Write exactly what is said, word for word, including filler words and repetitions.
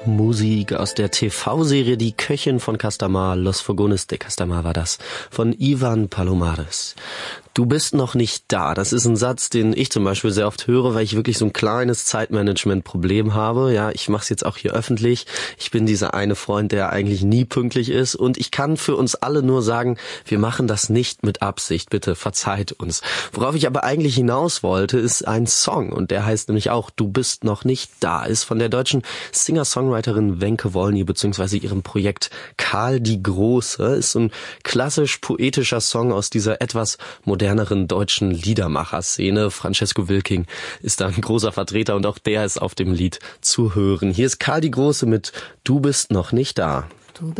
Musik aus der T V-Serie Die Köchin von Castamar, Los Fogones de Castamar war das, von Ivan Palomares. Du bist noch nicht da. Das ist ein Satz, den ich zum Beispiel sehr oft höre, weil ich wirklich so ein kleines Zeitmanagement-Problem habe. Ja, ich mache es jetzt auch hier öffentlich. Ich bin dieser eine Freund, der eigentlich nie pünktlich ist. Und ich kann für uns alle nur sagen, wir machen das nicht mit Absicht. Bitte verzeiht uns. Worauf ich aber eigentlich hinaus wollte, ist ein Song. Und der heißt nämlich auch Du bist noch nicht da. Ist von der deutschen Singer-Songwriterin Wenke Wolny beziehungsweise ihrem Projekt Karl die Große. Ist so ein klassisch poetischer Song aus dieser etwas moderneren deutschen Liedermacher-Szene. Francesco Wilking ist da ein großer Vertreter und auch der ist auf dem Lied zu hören. Hier ist Karl die Große mit Du bist noch nicht da.